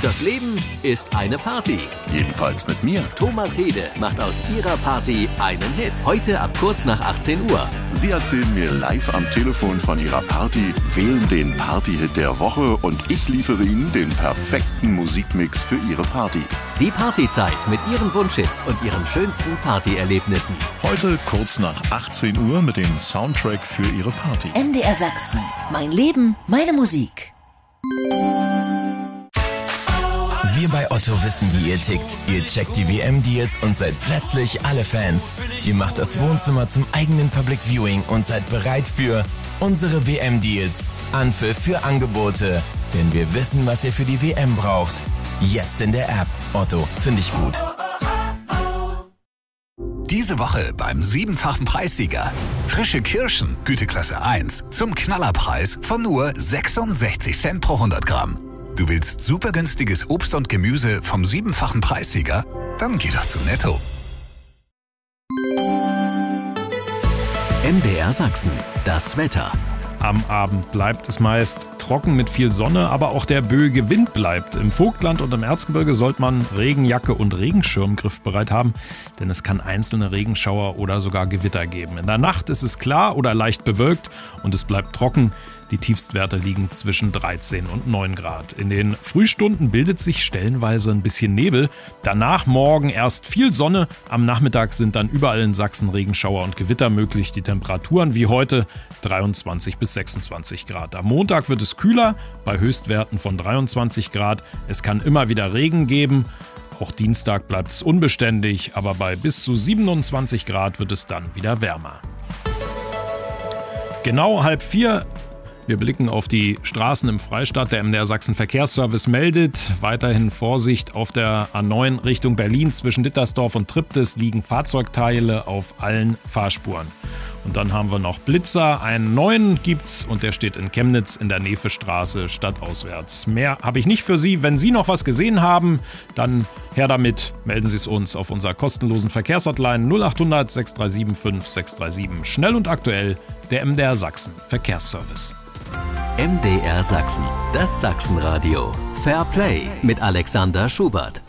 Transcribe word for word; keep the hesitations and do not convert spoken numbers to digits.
Das Leben ist eine Party. Jedenfalls mit mir. Thomas Hede macht aus ihrer Party einen Hit. Heute ab kurz nach achtzehn Uhr. Sie erzählen mir live am Telefon von ihrer Party, wählen den Party-Hit der Woche und ich liefere Ihnen den perfekten Musikmix für Ihre Party. Die Partyzeit mit Ihren Wunschhits und Ihren schönsten Partyerlebnissen. Heute kurz nach achtzehn Uhr mit dem Soundtrack für Ihre Party. M D R Sachsen. Mein Leben, meine Musik. Wir bei Otto wissen, wie ihr tickt. Ihr checkt die W M-Deals und seid plötzlich alle Fans. Ihr macht das Wohnzimmer zum eigenen Public Viewing und seid bereit für unsere W M-Deals. Anpfiff für Angebote. Denn wir wissen, was ihr für die W M braucht. Jetzt in der App. Otto, finde ich gut. Diese Woche beim siebenfachen Preissieger. Frische Kirschen, Güteklasse eins, zum Knallerpreis von nur sechsundsechzig Cent pro hundert Gramm. Du willst super günstiges Obst und Gemüse vom siebenfachen Preissieger? Dann geh doch zu Netto. M D R Sachsen. Das Wetter. Am Abend bleibt es meist trocken mit viel Sonne, aber auch der böige Wind bleibt. Im Vogtland und im Erzgebirge sollte man Regenjacke und Regenschirm griffbereit haben, denn es kann einzelne Regenschauer oder sogar Gewitter geben. In der Nacht ist es klar oder leicht bewölkt und es bleibt trocken. Die Tiefstwerte liegen zwischen dreizehn und neun Grad. In den Frühstunden bildet sich stellenweise ein bisschen Nebel. Danach morgen erst viel Sonne. Am Nachmittag sind dann überall in Sachsen Regenschauer und Gewitter möglich. Die Temperaturen wie heute dreiundzwanzig bis sechsundzwanzig Grad. Am Montag wird es kühler bei Höchstwerten von dreiundzwanzig Grad. Es kann immer wieder Regen geben. Auch Dienstag bleibt es unbeständig, aber bei bis zu siebenundzwanzig Grad wird es dann wieder wärmer. Genau halb vier. Wir blicken auf die Straßen im Freistaat. Der M D R Sachsen Verkehrsservice meldet weiterhin Vorsicht auf der A neun Richtung Berlin. Zwischen Dittersdorf und Triptis liegen Fahrzeugteile auf allen Fahrspuren. Und dann haben wir noch Blitzer. Einen neuen gibt's und der steht in Chemnitz in der Nefestraße stadtauswärts. Mehr habe ich nicht für Sie. Wenn Sie noch was gesehen haben, dann her damit. Melden Sie es uns auf unserer kostenlosen Verkehrshotline null acht hundert sechs drei sieben fünf sechs drei sieben. Schnell und aktuell, der M D R Sachsen Verkehrsservice. M D R Sachsen. Das Sachsenradio. Fair Play mit Alexander Schubert.